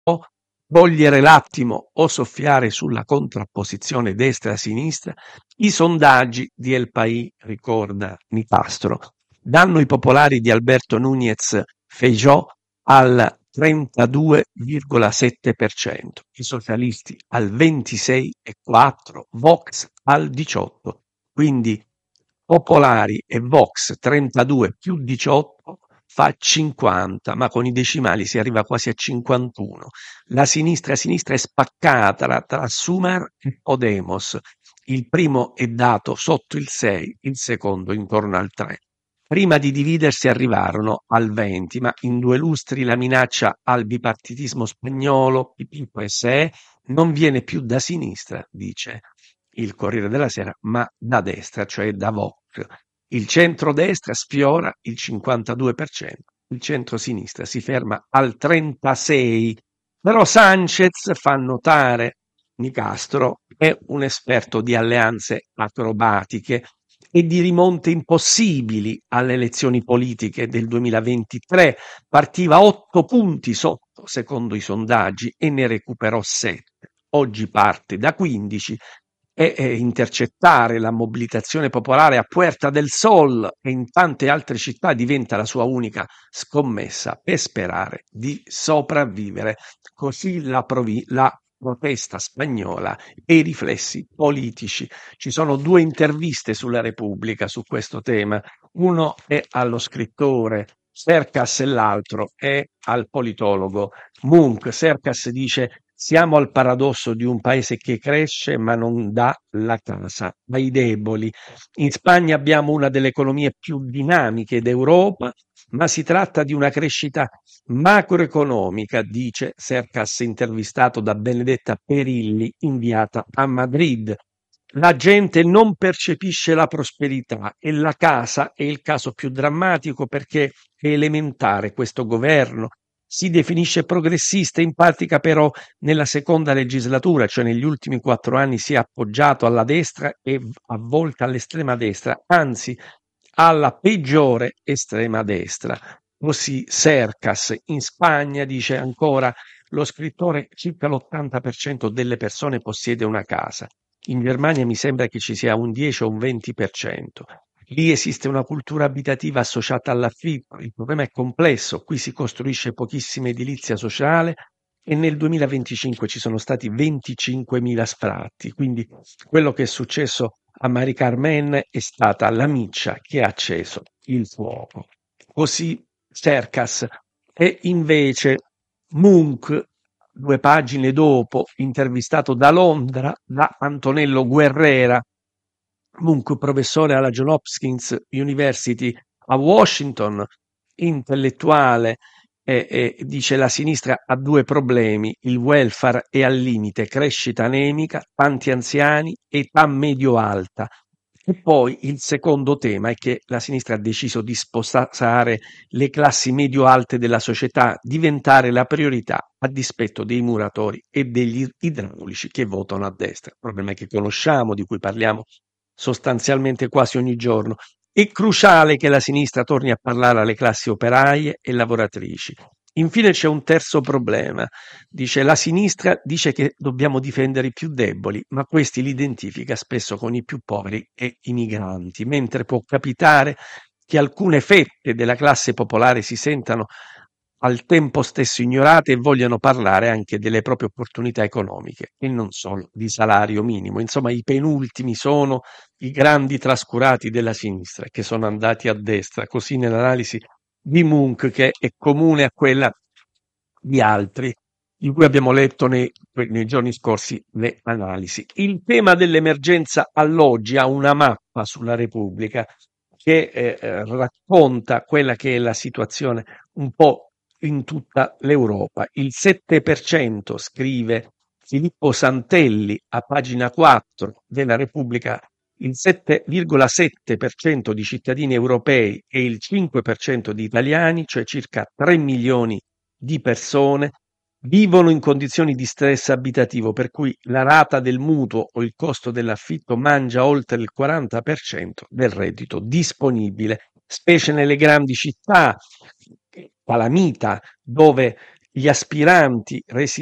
cogliere l'attimo o soffiare sulla contrapposizione destra-sinistra, i sondaggi di El País, ricorda Nicastro, danno i popolari di Alberto Núñez Feijóo al 32,7%, i socialisti al 26,4%, Vox al 18%. Quindi popolari e Vox 32 più 18 fa 50, ma con i decimali si arriva quasi a 51. La sinistra è spaccata tra Sumar e Podemos. Il primo è dato sotto il 6, il secondo intorno al 3. Prima di dividersi arrivarono al 20, ma in 2 lustri la minaccia al bipartitismo spagnolo, PP-PSE, non viene più da sinistra, dice il Corriere della Sera, ma da destra, cioè da Vox. Il centrodestra sfiora il 52%, il centrosinistra si ferma al 36%. Però Sanchez, fa notare Nicastro, è un esperto di alleanze acrobatiche e di rimonte impossibili alle elezioni politiche del 2023. Partiva 8 punti sotto, secondo i sondaggi, e ne recuperò 7. Oggi parte da 15 e intercettare la mobilitazione popolare a Puerta del Sol e in tante altre città diventa la sua unica scommessa per sperare di sopravvivere. Così la protesta spagnola e i riflessi politici. Ci sono 2 interviste sulla Repubblica su questo tema. Uno è allo scrittore Cercas e l'altro è al politologo Munch. Cercas dice: siamo al paradosso di un paese che cresce ma non dà la casa ai deboli. In Spagna abbiamo una delle economie più dinamiche d'Europa, ma si tratta di una crescita macroeconomica, dice Cercas, intervistato da Benedetta Perilli, inviata a Madrid. La gente non percepisce la prosperità e la casa è il caso più drammatico perché è elementare. Questo governo si definisce progressista, in pratica però nella seconda legislatura, cioè negli ultimi 4 anni, si è appoggiato alla destra e a volte all'estrema destra, anzi alla peggiore estrema destra. Così Cercas. In Spagna, dice ancora lo scrittore, circa l'80% delle persone possiede una casa. In Germania mi sembra che ci sia un 10 o un 20%. Lì esiste una cultura abitativa associata all'affitto. Il problema è complesso. Qui si costruisce pochissima edilizia sociale e nel 2025 ci sono stati 25.000 sfratti. Quindi quello che è successo a Mari Carmen è stata la miccia che ha acceso il fuoco. Così Cercas. E invece Munch, 2 pagine dopo, intervistato da Londra da Antonello Guerrera, Munch, professore alla Johns Hopkins University a Washington, intellettuale, dice: la sinistra ha 2 problemi, il welfare è al limite, crescita anemica, tanti anziani, età medio-alta. E poi il secondo tema è che la sinistra ha deciso di sposare le classi medio-alte della società, diventare la priorità a dispetto dei muratori e degli idraulici che votano a destra. Problema che conosciamo, di cui parliamo sostanzialmente quasi ogni giorno. È cruciale che la sinistra torni a parlare alle classi operaie e lavoratrici. Infine c'è un terzo problema. Dice: la sinistra dice che dobbiamo difendere i più deboli, ma questi li identifica spesso con i più poveri e i migranti, mentre può capitare che alcune fette della classe popolare si sentano al tempo stesso ignorate e vogliano parlare anche delle proprie opportunità economiche e non solo di salario minimo. Insomma, i penultimi sono i grandi trascurati della sinistra che sono andati a destra, così nell'analisi di Munch, che è comune a quella di altri di cui abbiamo letto nei giorni scorsi le analisi. Il tema dell'emergenza alloggi ha una mappa sulla Repubblica che racconta quella che è la situazione un po' in tutta l'Europa. Il 7%, scrive Filippo Santelli a pagina 4 della Repubblica, il 7,7% di cittadini europei e il 5% di italiani, cioè circa 3 milioni di persone, vivono in condizioni di stress abitativo, per cui la rata del mutuo o il costo dell'affitto mangia oltre il 40% del reddito disponibile, specie nelle grandi città, calamita, dove gli aspiranti